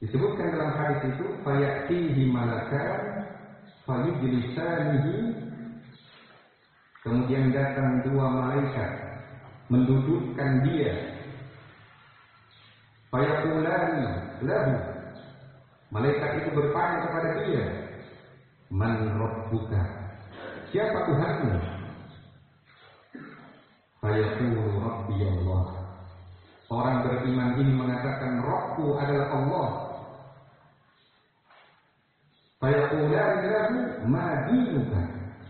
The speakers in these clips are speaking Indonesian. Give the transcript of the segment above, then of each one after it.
Disebutkan dalam hadis itu, fayatihi malakan fayujlisanihi, kemudian datang dua malaikat mendudukkan dia, fayaqulani lahu, malaikat itu bertanya kepada dia, man rabbuka, siapa Tuhanmu? Fayaqulu rabbi Allah, orang beriman ini mengatakan Rabbku adalah Allah. Fayaqulani lahu ma dinuka,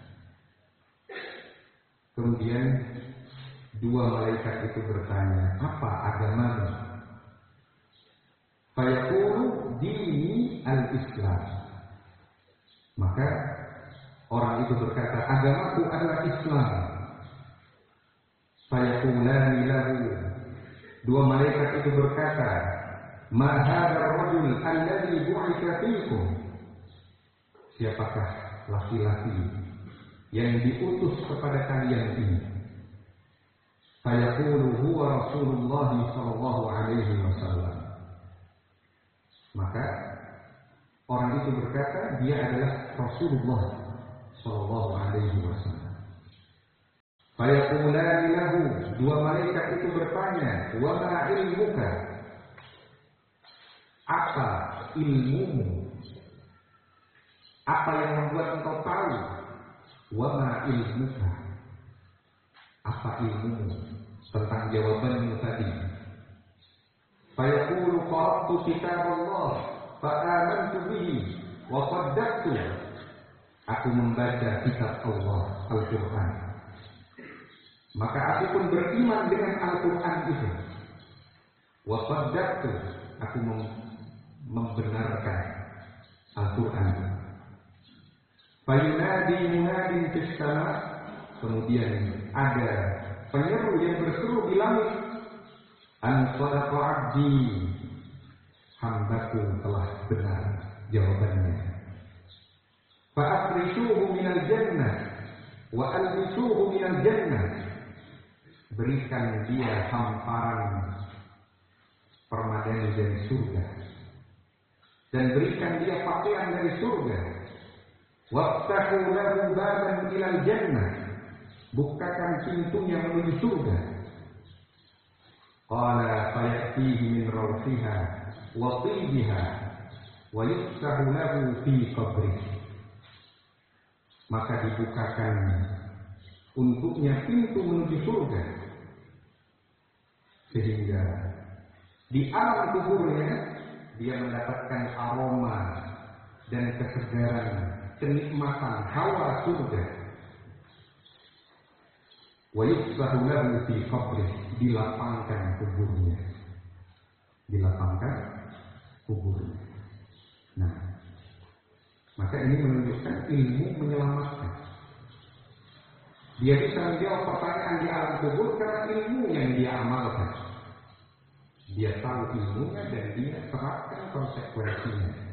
kemudian dua malaikat itu bertanya, apa agamamu? Fayaqulu dini al-Islam, maka orang itu berkata, agamaku adalah Islam. Fayaqulani lahu, dua malaikat itu berkata, ma hadzal rajul alladzi bu'itsa fiikum, siapakah laki-laki yang diutus kepada kalian ini? Fayaqulu huwa Rasulullah sallallahu alaihi wasallam, maka orang itu berkata, dia adalah Rasulullah sallallahu alaihi wasallam. Fayaqulani lahu, dua malaikat itu bertanya, wa ma ilmuka, apa ilmumu? Apa yang membuat engkau tahu? Wa ma ilmuka, apa ilmumu tentang jawabanmu tadi? Fayaqulu qara'tu kitab Allah fa amantu bihi wa qaddaqtu, aku membaca kitab Allah, Al-Quran, maka aku pun beriman dengan Al-Quran itu. Wa qaddaqtu, aku membenarkan Al-Quran itu. Fayunadi munadin fis sama, kemudian ada penyeru yang berseru di langit, an sadaqa abdi, hambaku telah benar jawabannya. Fa afrishuhu minal jannah wa albisuhu minal jannah, berikan dia hamparan permadani dari surga dan berikan dia pakaian dari surga. Waftahu lahu baban ilal jannah, bukakan pintunya menuju surga. Qala fayatihi min rawfiha wa tibiha wa yuftahu lahu fi qabrih, maka dibukakan untuknya pintu menuju surga, sehingga di alam kuburnya dia mendapatkan aroma dan kesegaran, kenikmatan hawa surga. Wa yuftahu lahu fi qabrih, dilapangkan kuburnya, dilapangkan kuburnya. Nah, maka ini menunjukkan ilmu menyelamatkan. Dia bisa menjawab pertanyaan di alam kubur karena ilmu yang dia amalkan. Dia tahu ilmunya dan dia terapkan konsekuensinya.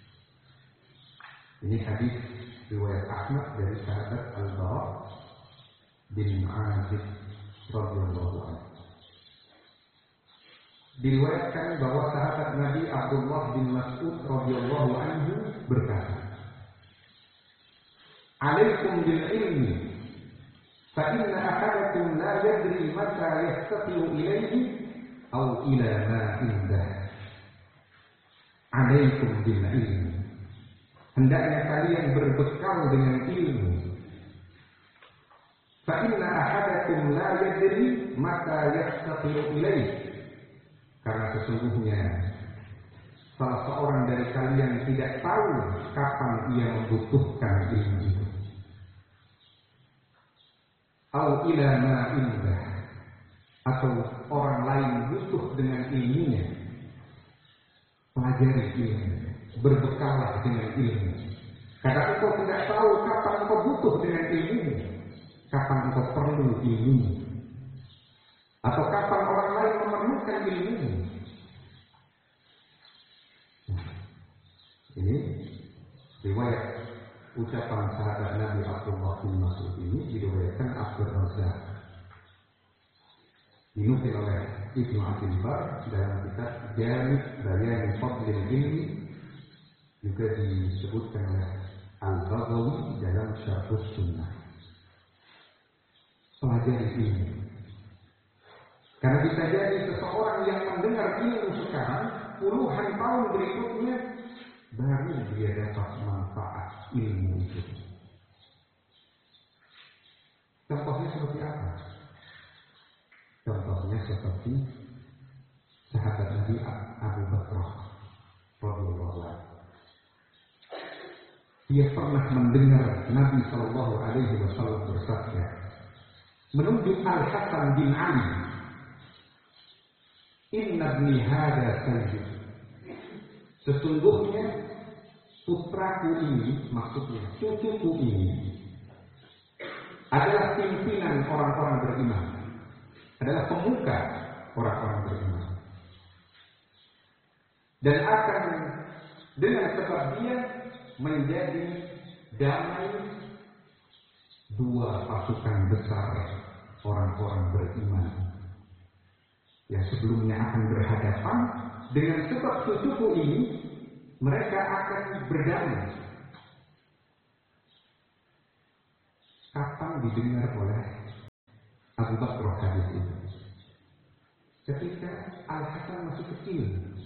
Ini hadis riwayat Ahmad dari sahabat Al-Bara bin Azib radhiyallahu anhu. Diriwayatkan bahwa sahabat Nabi Abdullah bin Mas'ud radhiyallahu anhu berkata, "Alaikum bil ilmi, fa inna ahadakum la yadri mata yastati'u ilayhi aw ila ma indah." Alaikum bil ilmi, hendaknya kalian berbekal dengan ilmu. Fa inna ahadakum la yadri mata yastati'u ilayhi, karena sesungguhnya salah seorang dari kalian tidak tahu kapan ia membutuhkan ilmu itu. Au ila ma indah, atau orang lain butuh dengan ilmunya. Pelajari ilmu, berbekallah dengan ilmu. Karena engkau tidak tahu kapan engkau butuh dengan ilmu, kapan engkau perlu ilmu, atau kapan orang lain memerlukan ilmu. Ini riwayat ucapan sahabat Nabi Abdullah bin Mas'ud ini diriwayatkan Abdur Razzaq, dinukil oleh Ibnu Abdul Bar dalam kitab Jami' Bayan Fadlil Ilmi, juga disebutkan oleh Al-Baghawi dalam Syarhus Sunnah. Pelajari ilmu. Karena bisa jadi seseorang yang mendengar ilmu sekarang, puluhan tahun berikutnya baru dia dapat manfaat ilmu itu. Contohnya seperti apa? Contohnya seperti sahabat Nabi Abu Bakar radhiyallahu anhu. Dia pernah mendengar Nabi Shallallahu Alaihi Wasallam bersabda, menunjuk Al Hasan bin Ali, Inna ibni hada sayyid. Sesungguhnya putraku ini, maksudnya cucuku ini, adalah pimpinan orang-orang beriman, adalah pemuka orang-orang beriman, dan akan dengan sebab dia menjadi damai dua pasukan besar orang-orang beriman yang sebelumnya akan berhadapan. Dengan sebab cucuku ini mereka akan berdamai. Kapan didengar oleh Abu Bakar hadis itu? Ketika Al Hasan masih kecil.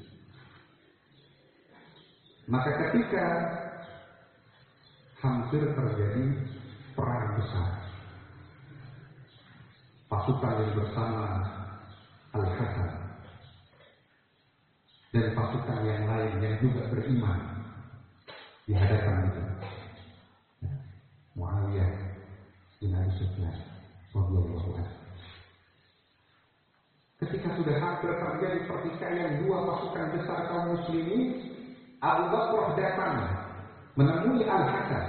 Maka ketika hampir terjadi perang besar, pasukan yang bersama Al Hasan dan pasukan yang lain yang juga beriman di hadapan itu, Muawiyah bin Abi Sufyan radhiyallahu anhu. Ketika sudah hampir terjadi pertikaian dua pasukan besar kaum muslimin, Abu Bakar datang menemui Al Hasan.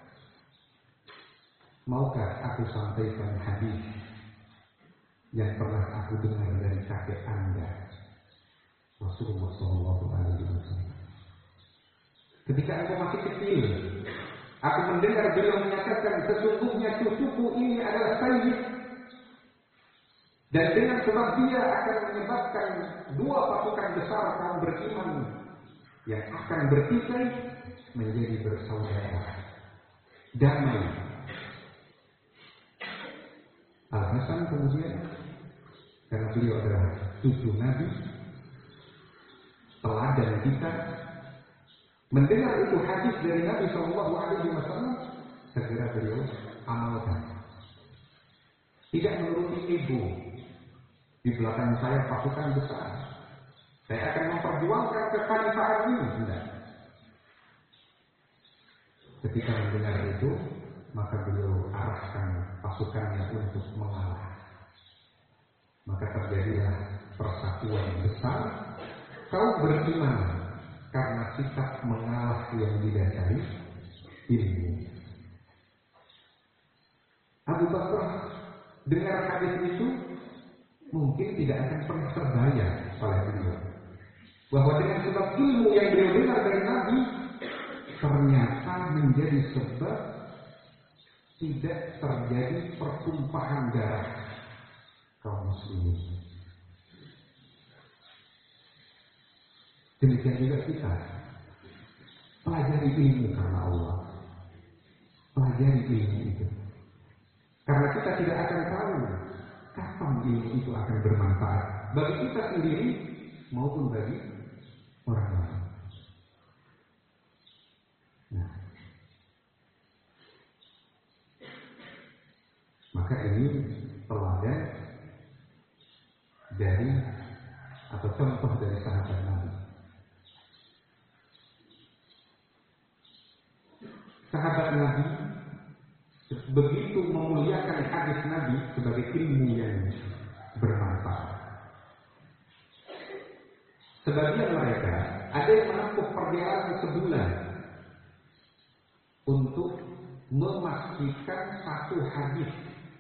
Maukah aku sampaikan hadis yang pernah aku dengar dari kakek Anda, Rasulullah SAW? Ketika aku masih kecil, aku mendengar beliau menyatakan, sesungguhnya cucuku ini adalah sayyid, dan dengan sebab dia akan menyebabkan dua pasukan besar kaum beriman yang akan bertikai menjadi bersaudara, damai. Al Hasan kemudian, karena beliau adalah cucu Nabi, teladan kita, mendengar itu hadis dari Nabi Shallallahu Alaihi Wasallam, segera beliau amalkan. Tidak menuruti ego. Di belakang saya pasukan besar, saya akan memperjuangkan kekhalifahan ini. Tidak. Ketika mendengar itu, maka beliau arahkan pasukannya untuk mengalah. Maka terjadilah persatuan besar kaum beriman karena sikap mengalah yang didasari ilmu. Abu Bakar dengar hadis itu mungkin tidak akan pernah terbayang oleh beliau bahwa dengan sebab ilmu yang beliau dengar dari Nabi ternyata menjadi sebab tidak terjadi pertumpahan darah kaum muslimin. Demikian juga kita pelajari ilmu karena Allah, pelajari ilmu itu karena kita tidak akan tahu kapan ilmu itu akan bermanfaat bagi kita sendiri maupun bagi orang lain. Nah, maka ini teladan dari atau contoh dari sahabat Nabi. Sahabat Nabi begitu memuliakan hadis Nabi sebagai ilmu yang bermanfaat. Sebagian mereka ada yang menempuh perjalanan sebulan untuk memastikan satu hadis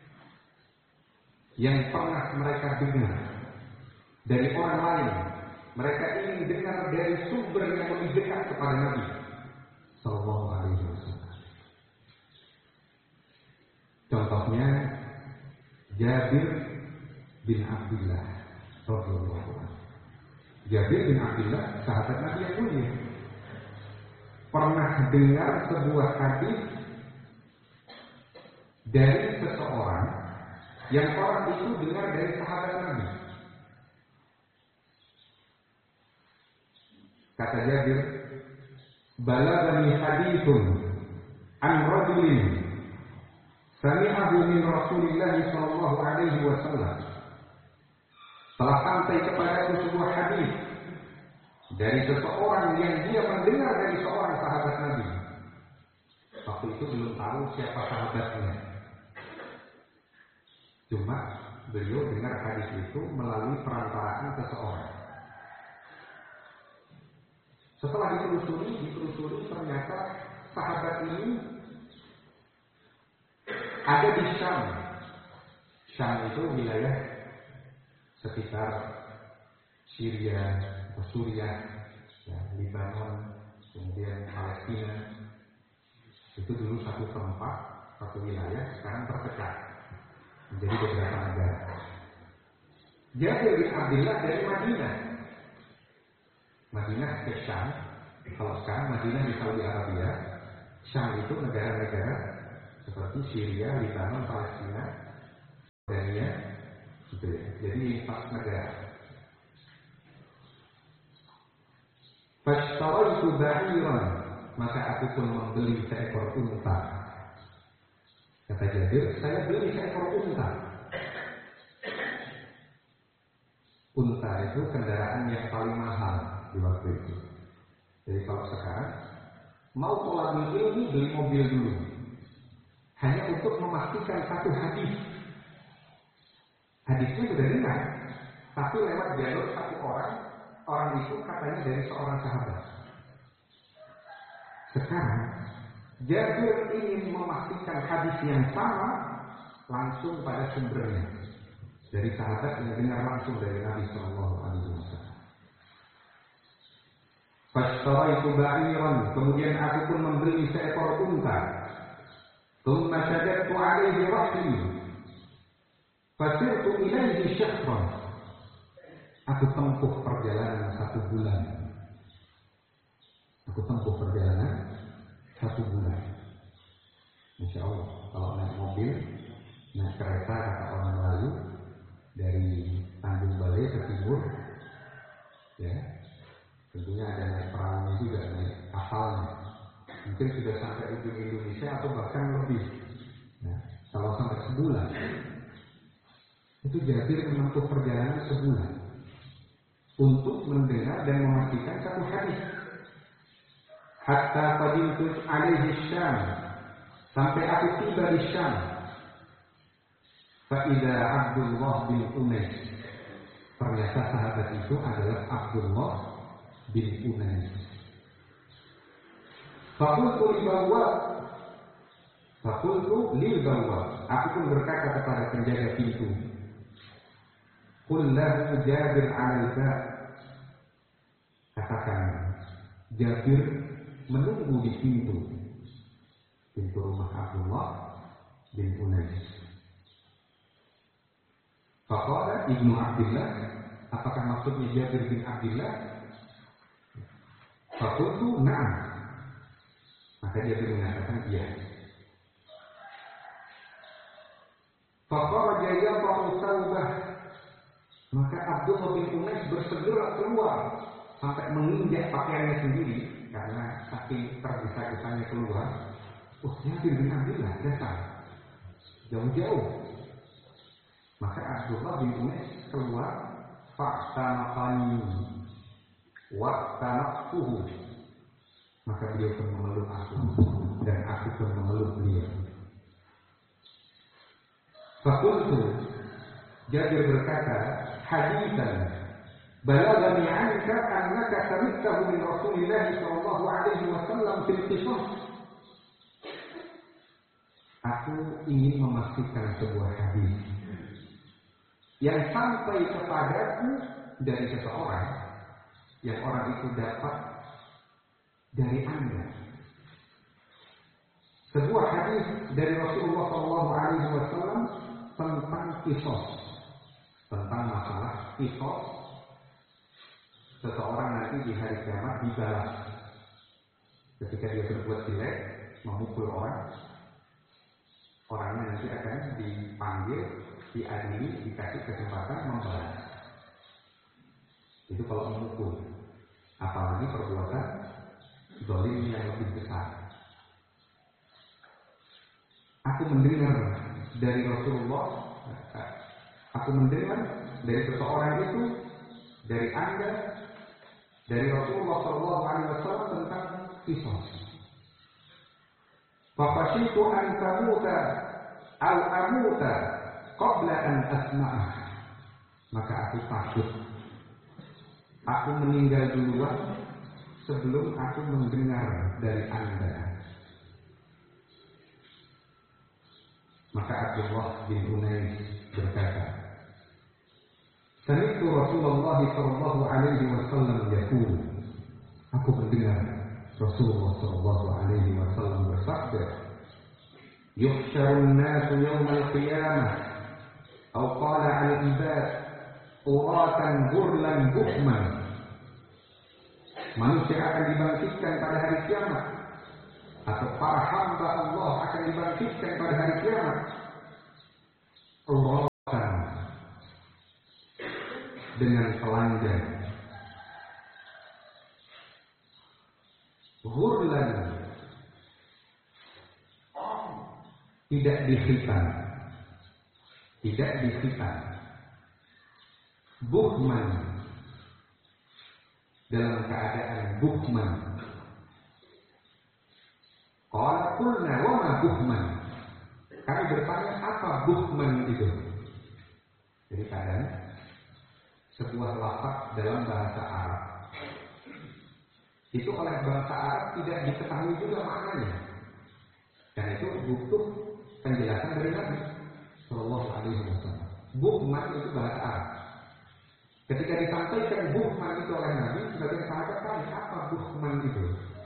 yang pernah mereka dengar dari orang lain. Mereka ingin dengar dari sumber yang lebih dekat kepada Nabi Sallallahu Alaihi Wasallam. Contohnya Jabir bin Abdullah radhiyallahu anhu. Jabir bin Abdullah, sahabat Nabi yang mulia, pernah dengar sebuah hadis dari seseorang yang orang itu dengar dari sahabat Nabi. Kata Jabir, balagani hadithun an rajulin sami'ahu min Rasulillah sallallahu alaihi wasallam. Telah sampai kepadaku sebuah hadis dari seseorang yang dia mendengar dari seorang sahabat Nabi. Waktu itu belum tahu siapa sahabatnya. Cuma beliau dengar hadis itu melalui perantaraan seseorang. Setelah ditelusuri ternyata sahabat ini ada di Syam. Syam itu wilayah sekitar Syria, Suriah, ya, Lebanon, kemudian Palestina. Itu dulu satu tempat, satu wilayah, sekarang terpecah menjadi beberapa negara. Jabir bin Abdullah dari Madinah. Madinah ke Syam. Kalau sekarang Madinah di Saudi Arabia, Syam itu negara-negara seperti Syria, Lebanon, Palestina, Jordania, gitu ya. Jadi 4 negara. Fashtaraitu ba'iran, maka aku pun membeli seekor unta. Kata Jabir, saya beli seekor unta. Unta itu kendaraan yang paling mahal di waktu itu. Jadi kalau sekarang mau tolak ilmu, beli mobil dulu. Hanya untuk memastikan satu hadis. Hadisnya sudah dengar, tapi lewat jalur satu orang. Orang itu katanya dari seorang sahabat. Sekarang Jabir ingin memastikan hadis yang sama langsung pada sumbernya dari sahabat yang dengar langsung dari Nabi Sallallahu Alaihi Wasallam. Fashtaraitu ba'iran, kemudian aku pun membeli seekor unta. Thumma shaddadtu alaihi rahli, fasirtu ilaihi syahran. Aku tempuh perjalanan 1 bulan. Aku tempuh perjalanan 1 bulan. Insya Allah, kalau naik mobil, naik kereta kata orang Melayu dari Tanjung Balai ke timur, ya, tentunya ada naik perahunya juga, naik kapalnya. Mungkin sudah sampai ujung Indonesia atau bahkan lebih. Nah, kalau sampai sebulan, itu Jabir menempuh perjalanan sebulan untuk mendengar dan memastikan satu hadis. Hatta qadimtu alaihi Syam, sampai aku tiba di Syam. Fa idza Abdullah bin Unais, ternyata sahabat itu adalah Abdullah bin Unais. Fakultu lil bawwab, aku pun berkata kepada penjaga pintu, qul lahu Jabir 'alal bab, katakan Jabir menunggu di pintu rumah Abdullah bin Unais. Faqala Ibnu Abdullah, apakah maksudnya Jabir bin Abdullah? Faqultu na'am, maka Jabir mengatakan iya. Faqala yaqa'u thawbah, maka Abdullah bin Unais bersegera keluar sampai menginjak pakaiannya sendiri karena saking tergesa-gesanya keluar. Jabir bin Abdullah datang jauh-jauh. Maka Abdullah bin Unais keluar, fa'tanaqani wa tanaqtuhu, maka beliau pun memeluk aku dan aku pun memeluk beliau. Faqultu, Jabir berkata, haditsan balagani 'anka annaka sami'tahu min Rasulillah sallallahu alaihi wasallam fil qisas. Aku ingin memastikan sebuah hadis yang sampai kepadaku dari seseorang yang orang itu dapat dari Anda. Sebuah hadis dari Rasulullah sallallahu alaihi wasallam tentang qisas. tentang masalah qisas. Seseorang nanti di hari kiamat dibalas ketika dia berbuat jelek, memukul orang, orangnya nanti akan dipanggil, diadili, dikasih kesempatan membalas. Itu kalau memukul. Apalagi perbuatan zalim yang lebih besar. Aku mendengar dari Rasulullah, aku mendengar dari seseorang itu, dari Anda, dari Rasulullah SAW tentang qisas. Faqashitu an tamuta aw amuta qabla an asma'ah. Maka aku takut aku meninggal duluan sebelum aku mendengar dari Anda. Maka Abdullah bin Unais berkata, Sami'tu Rasulullah sallallahu alaihi wasallam yaqul. Aku mendengar Rasulullah sallallahu alaihi wasallam bersabda, Yuhsyarun nasu yawmal qiyamah atau qala al-ibad uratan ghurlan buhman. Manusia akan dibangkitkan pada hari kiamat, atau para hamba Allah akan dibangkitkan pada hari kiamat uratan, dengan telanjang, ghurlan, tidak dikhitan, buhman, dalam keadaan buhman. Qala qulna wa ma buhman. Kami bertanya, apa buhman itu? Jadi kadang sebuah lafaz dalam bahasa Arab itu oleh bahasa Arab tidak diketahui juga maknanya. Dan itu butuh penjelasan dari Nabi Sallallahu Alaihi Wasallam. Buhman itu bahasa Arab. Ketika disampaikan buhman itu oleh Nabi, sebagian sahabat tanya, apa buhman itu?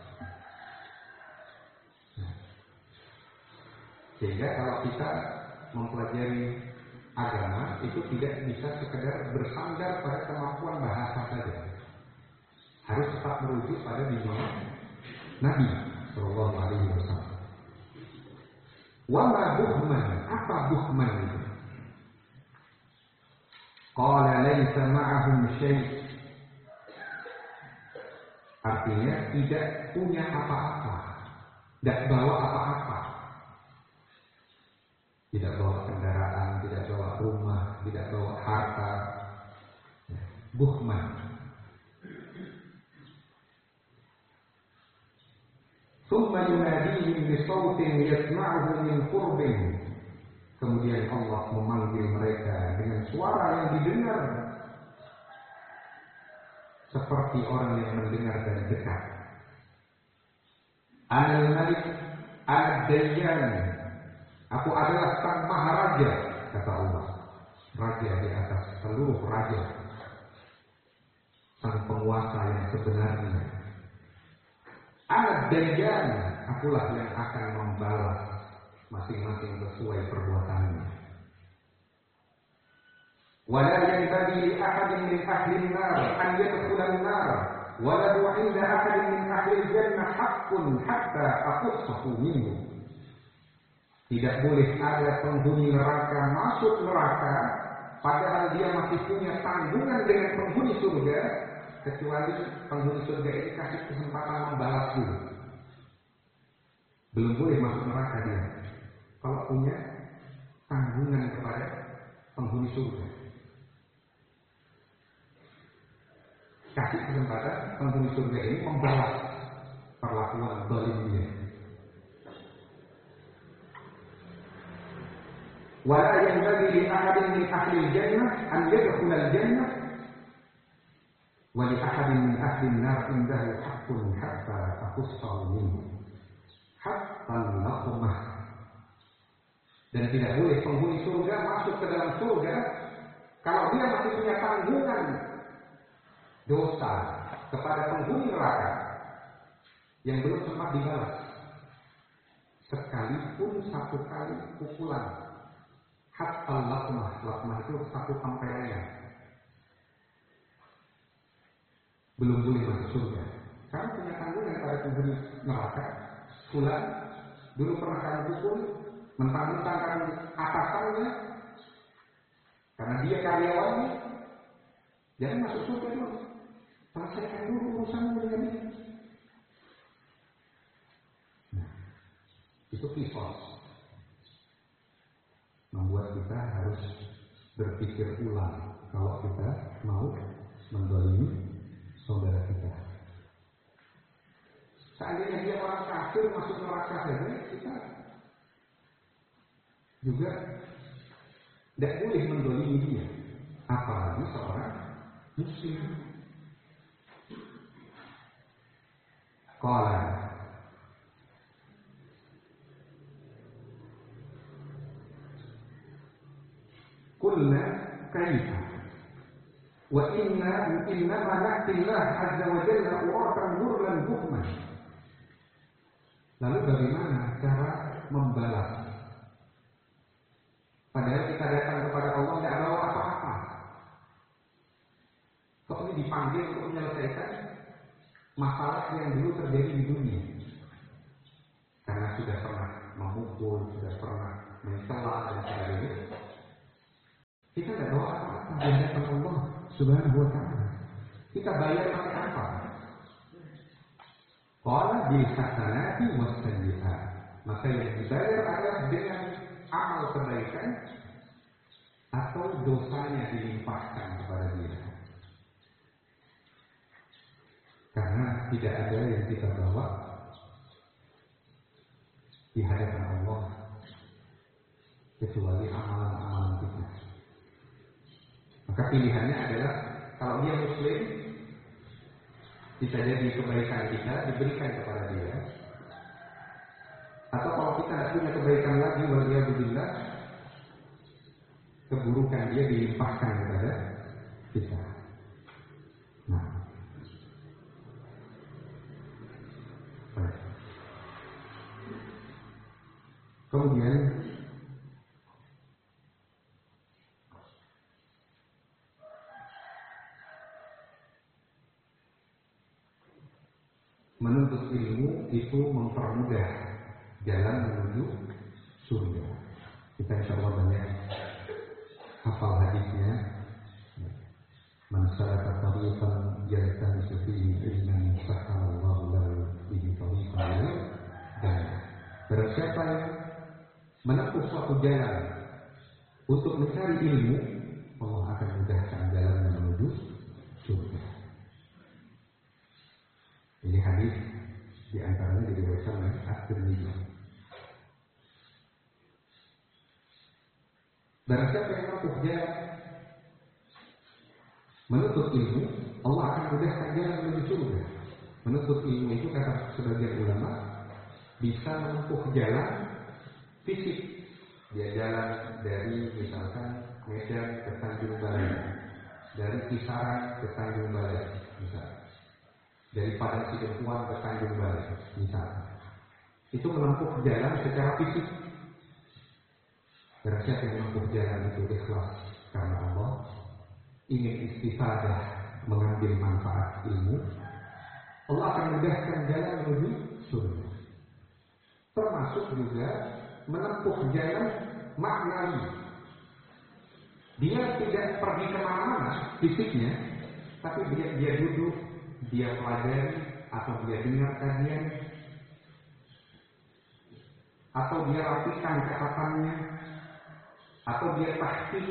Sehingga kalau kita mempelajari agama itu tidak bisa sekedar bersandar pada kemampuan bahasa saja. Harus tetap merujuk pada bimbingan Nabi Sallallahu Alaihi Wasallam. Wa ma buhman, apa buhman itu? Qala laisa ma'ahum syai'. Artinya tidak punya apa-apa, tidak bawa apa-apa. Tidak bawa kendaraan, tidak bawa rumah, tidak bawa harta. Buhman. Thumma yunadihim bisawtin yasma'uhu min qurbin. Kemudian Allah memanggil mereka dengan suara yang didengar seperti orang yang mendengar dari dekat. Anal Malik Ad-Dayyan. Aku adalah sang maharaja, kata Allah. Raja di atas seluruh raja. Sang penguasa yang sebenarnya. Ad-Dayyan, akulah yang akan membalas masing-masing sesuai perbuatannya. Wala yanbaghi li ahadin min ahli an-nar an yadkhula an-nar, wa la 'inda ahadin min ahli al-jannah haqqun hatta aqussahu minhu. Tidak boleh ada penghuni neraka masuk neraka padahal dia masih punya tanggungan dengan penghuni surga, kecuali penghuni surga ini kasih kesempatan membalas dulu. Belum boleh masuk neraka dia kalau punya tanggungan kepada penghuni surga. Kasih kesempatan penghuni surga ini membalas perlakuan zalim dia. Wala yanbaghi li ahadin min ahli al-jannah an yadkhula al-jannah wa li ahadin min ahli an-nar indahu haqqun hatta aqussahu minhu hatta al-laqmah. Dan tidak boleh penghuni surga masuk ke dalam surga kalau dia masih punya tanggungan dosa kepada penghuni neraka yang belum sempat dibalas, sekalipun satu kali pukulan. hatta latmah itu satu tempelannya, belum boleh masuk surga. Kamu punya tanggungan pada penghuni neraka. Fulan dulu pernah kamu pukul, mentang-mentang kamu atasannya, karena dia karyawannya, jangan masuk surga dulu. Selesaikan dulu urusanmu dengan dia. Nah, itu kisos. Membuat kita harus berpikir ulang kalau kita mau mendolimi saudara kita. Seandainya dia orang kafir masuk neraka saja, kita juga tidak boleh mendolimi dia, apalagi seorang muslim. Qala qulna kaifa wa inna ma na'tillah azza wa jalla uratan ghurlan buhman. Lalu bagaimana cara membalas? Padahal kita datang kepada Allah tidak bawa apa-apa. Kok ini dipanggil untuk menyelesaikan masalah yang dulu terjadi di dunia? Karena sudah pernah memukul, sudah pernah mencela dan sebagainya. Kita tidak bawa apa-apa di hadapan Allah Subhanahu wa ta'ala. Kita bayar pakai apa? Qala bil hasanati was sayyi'at. Maka yang dibayar adalah dengan amal kebaikan atau dosanya dilimpahkan kepada dia. Karena tidak ada yang kita bawa di hadapan Allah kecuali amalan-amalan kita. Maka pilihannya adalah kalau dia muslim, bisa jadi kebaikan kita diberikan kepada dia. Atau kalau kita tidak punya kebaikan lagi, waliyadzubillah, keburukan dia dilimpahkan kepada kita. Nah, baik. Kemudian menuntut ilmu itu mempermudah jalan menuju surga. Kita insya Allah banyak hafal hadisnya. Man salaka tariqan yaltamisu fihi ilman sahhalallahu lahu bihi tariqan ila jannah. Barang siapa yang menempuh suatu jalan untuk mencari ilmu, Allah akan mudahkan jalan menuju surga. Ini hadis di antaranya diriwayatkan oleh At-Tirmidzi. Barang siapa yang menempuh jalan menuntut ilmu, Allah akan mudahkan jalan menuju surga. Menuntut ilmu itu kata sebagian ulama bisa menempuh jalan fisik. Dia jalan dari misalkan Medan ke Tanjung Balai, dari Kisaran ke Tanjung Balai, misalnya. Dari Padang Sidempuan ke Tanjung Balai, misalnya. Itu menempuh jalan secara fisik. Barang siapa yang menempuh jalan itu ikhlas karena Allah, ingin istifadah mengambil manfaat ilmu, Allah akan mudahkan jalan menuju surga. Termasuk juga menempuh jalan maknawi. Dia tidak pergi kemana-mana fisiknya, tapi dia duduk, dia pelajari, atau dia dengar kajian, atau dia rapikan catatannya, atau dia tahqiq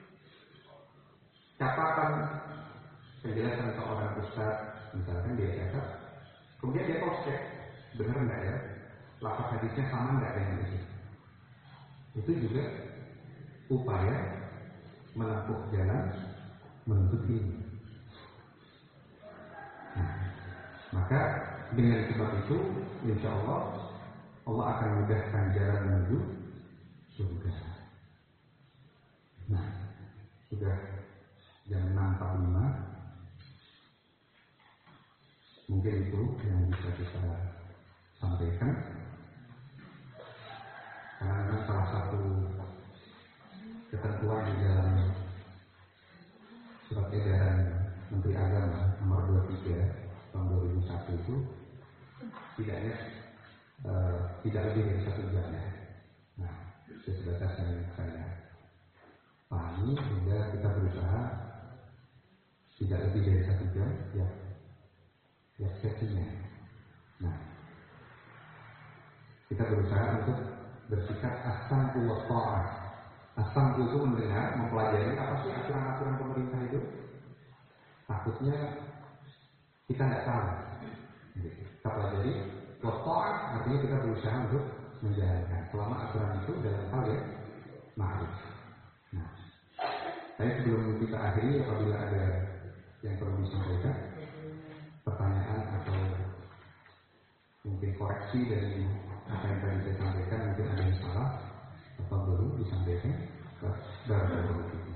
catatan penjelasan seorang ustaz, misalkan dia catat, kemudian dia cross check, benar nggak ya, lafaz hadisnya sama nggak dengan itu. Itu juga upaya menempuh jalan menuntut ilmu. Nah, maka dengan sebab itu, insya Allah akan mudahkan jalan menuju surga. Nah, sudah jam 6.45. Mungkin itu yang bisa kita sampaikan. Karena salah satu ketentuan di dalam surat edaran Menteri Agama nomor 23 tahun 2001 itu tidak lebih dari 1 jam ya. Nah, sebatas yang saya pahami sehingga kita berusaha tidak lebih dari 1 jam ya sesinya. Nah, kita berusaha untuk bersikap as-sam'u wa tha'ah. As-sam'u itu mendengar, mempelajari apa sih aturan-aturan pemerintah itu. Takutnya kita tidak tahu. Kita pelajari. Wa tha'ah artinya kita berusaha untuk menjalankan selama aturan itu dalam hal yang ma'ruf. Nah, saya sebelum kita akhiri, apabila ada yang perlu disampaikan, pertanyaan atau mungkin koreksi dari apa yang tadi saya sampaikan, mungkin ada yang salah atau belum disampaikan, barakallahu fiikum.